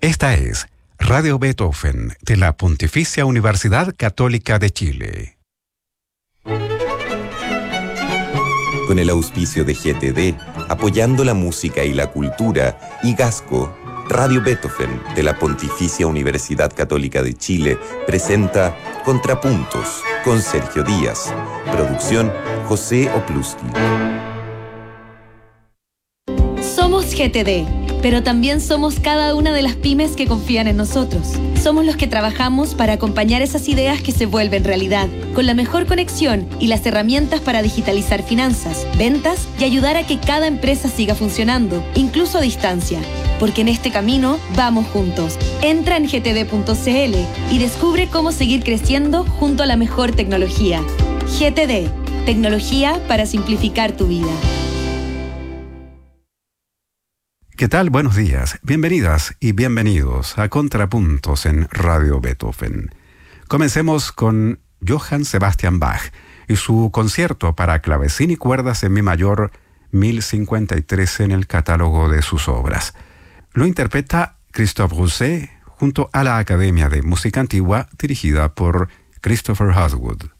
Esta es Radio Beethoven de la Pontificia Universidad Católica de Chile. Con el auspicio de GTD, apoyando la música y la cultura, y Gasco, Radio Beethoven de la Pontificia Universidad Católica de Chile presenta Contrapuntos con Sergio Díaz. Producción José Opluski. Somos GTD, pero también somos cada una de las pymes que confían en nosotros. Somos los que trabajamos para acompañar esas ideas que se vuelven realidad, con la mejor conexión y las herramientas para digitalizar finanzas, ventas y ayudar a que cada empresa siga funcionando, incluso a distancia. Porque en este camino vamos juntos. Entra en gtd.cl y descubre cómo seguir creciendo junto a la mejor tecnología. GTD, tecnología para simplificar tu vida. ¿Qué tal? Buenos días. Bienvenidas y bienvenidos a Contrapuntos en Radio Beethoven. Comencemos con Johann Sebastian Bach y su concierto para clavecín y cuerdas en mi mayor 1053 en el catálogo de sus obras. Lo interpreta Christophe Rousset junto a la Academia de Música Antigua dirigida por Christopher Hoswood.